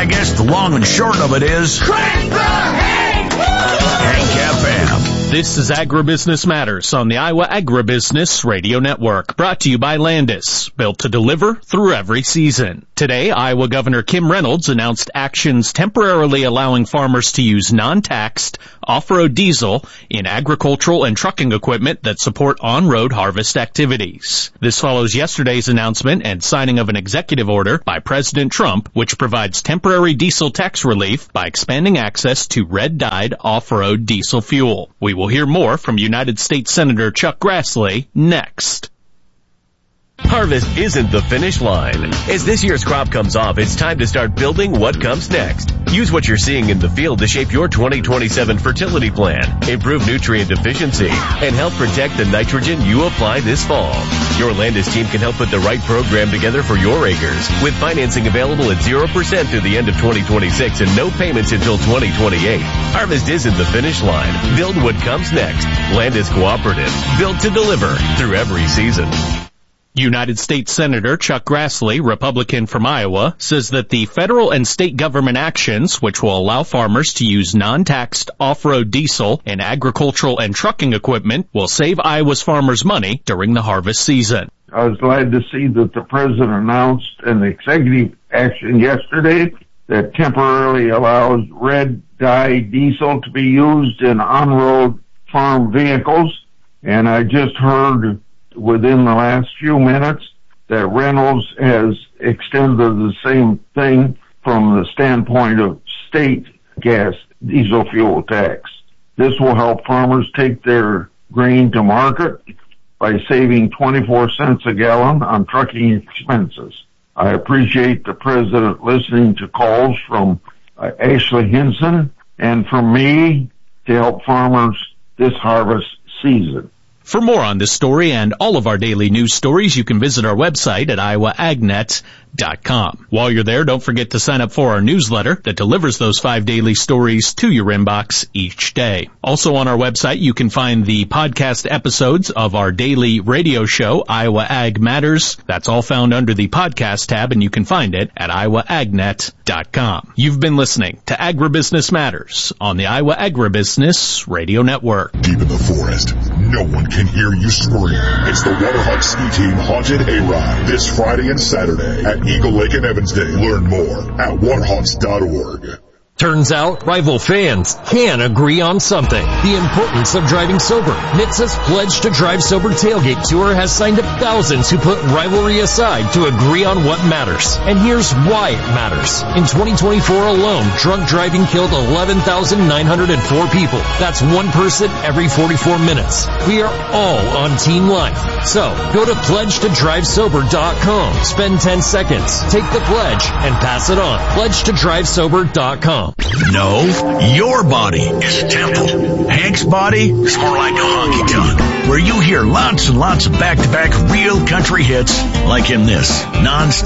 guess the long and short of it is... Crank the Hank! Hank FM. This is Agribusiness Matters on the Iowa Agribusiness Radio Network, brought to you by Landis, built to deliver through every season. Today, Iowa Governor Kim Reynolds announced actions temporarily allowing farmers to use non-taxed off-road diesel in agricultural and trucking equipment that support on-road harvest activities. This follows yesterday's announcement and signing of an executive order by President Trump, which provides temporary diesel tax relief by expanding access to red-dyed off-road diesel fuel. We will hear more from United States Senator Chuck Grassley next. Harvest isn't the finish line. As this year's crop comes off, it's time to start building what comes next. Use what you're seeing in the field to shape your 2027 fertility plan, improve nutrient efficiency, and help protect the nitrogen you apply this fall. Your Landis team can help put the right program together for your acres, with financing available at 0% through the end of 2026 and no payments until 2028. Harvest isn't the finish line. Build what comes next. Landis Cooperative, built to deliver through every season. United States Senator Chuck Grassley, Republican from Iowa, says that the federal and state government actions, which will allow farmers to use non-taxed off-road diesel in agricultural and trucking equipment, will save Iowa's farmers money during the harvest season. I was glad to see that the president announced an executive action yesterday that temporarily allows red dye diesel to be used in on-road farm vehicles. And I just heard within the last few minutes that Reynolds has extended the same thing from the standpoint of state gas diesel fuel tax. This will help farmers take their grain to market by saving 24 cents a gallon on trucking expenses. I appreciate the president listening to calls from Ashley Hinson and from me to help farmers this harvest season. For more on this story and all of our daily news stories, you can visit our website at iowaagnet.com. While you're there, don't forget to sign up for our newsletter that delivers those 5 daily stories to your inbox each day. Also on our website, you can find the podcast episodes of our daily radio show, Iowa Ag Matters. That's all found under the podcast tab, and you can find it at iowaagnet.com. You've been listening to Agribusiness Matters on the Iowa Agribusiness Radio Network. Deep in the forest, no one can hear you scream. It's the Waterhawk Ski Team Haunted Hayride this Friday and Saturday at Eagle Lake and Evansdale. Learn more at waterhawks.org. Turns out, rival fans can agree on something. The importance of driving sober. NHTSA's Pledge to Drive Sober Tailgate Tour has signed up thousands who put rivalry aside to agree on what matters. And here's why it matters. In 2024 alone, drunk driving killed 11,904 people. That's one person every 44 minutes. We are all on team life. So, go to pledgetodrivesober.com. Spend 10 seconds, take the pledge, and pass it on. pledgetodrivesober.com. No, your body is a temple. Hank's body is more like a honky tonk, where you hear lots and lots of back-to-back real country hits like in this non-stop